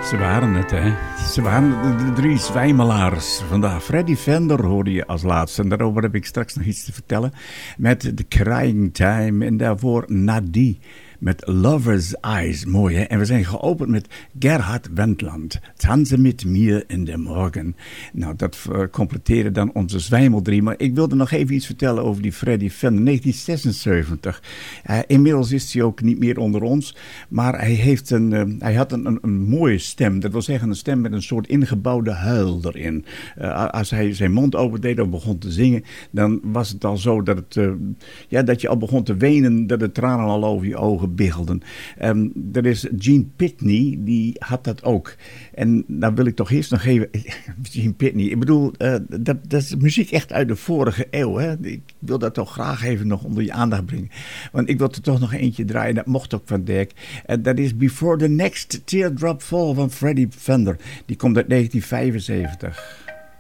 Ze waren het, hè. Ze waren de drie zwijmelaars. Vandaag Freddy Fender hoorde je als laatste. En daarover heb ik straks nog iets te vertellen. Met The Crying Time. En daarvoor Nadie. Met Lover's Eyes. Mooi, hè? En we zijn geopend met Gerhard Wendland. Tanzen met mir in de morgen. Nou, dat completeerde dan onze zwijmeldrie. Maar ik wilde nog even iets vertellen over die Freddy Fender. 1976. Inmiddels is hij ook niet meer onder ons. Maar hij had een mooie stem. Dat wil zeggen een stem met een soort ingebouwde huil erin. Als hij zijn mond opendeed of begon te zingen, dan was het al zo dat dat je al begon te wenen, dat de tranen al over je ogen biggelden. Er is Gene Pitney, die had dat ook. En dan wil ik toch eerst nog even... Gene Pitney, ik bedoel, dat is muziek echt uit de vorige eeuw. Hè? Ik wil dat toch graag even nog onder je aandacht brengen. Want ik wil er toch nog eentje draaien, dat mocht ook van Dirk. Dat is Before the Next Teardrop Fall van Freddie Fender. Die komt uit 1975.